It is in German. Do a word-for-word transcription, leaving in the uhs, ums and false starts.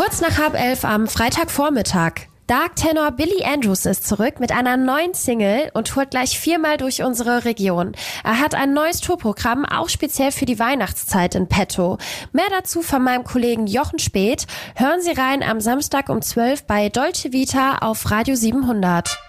Kurz nach halb elf am Freitagvormittag. Dark Tenor Billy Andrews ist zurück mit einer neuen Single und tourt gleich viermal durch unsere Region. Er hat ein neues Tourprogramm, auch speziell für die Weihnachtszeit in petto. Mehr dazu von meinem Kollegen Jochen Späth. Hören Sie rein am Samstag um zwölf bei Dolce Vita auf Radio siebenhundert.